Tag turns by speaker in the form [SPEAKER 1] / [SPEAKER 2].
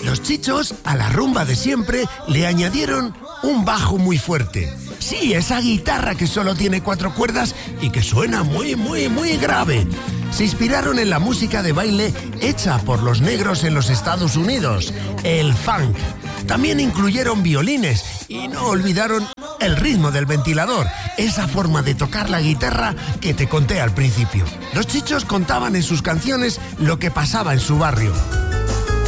[SPEAKER 1] Los Chichos, a la rumba de siempre, le añadieron un bajo muy fuerte. Sí, esa guitarra que solo tiene 4 cuerdas y que suena muy, muy, muy grave. Se inspiraron en la música de baile hecha por los negros en los Estados Unidos, el funk. También incluyeron violines y no olvidaron el ritmo del ventilador, esa forma de tocar la guitarra que te conté al principio. Los Chichos contaban en sus canciones lo que pasaba en su barrio.